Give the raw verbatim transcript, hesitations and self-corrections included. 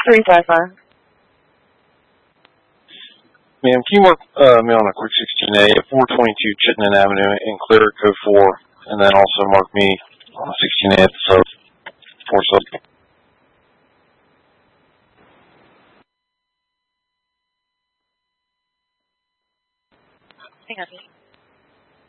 three five five. Ma'am, can you mark uh, me on a quick sixteen A at four twenty-two Chittenden Avenue and clear code four, and then also mark me on a sixteen A at the sub, four sub. Hang on.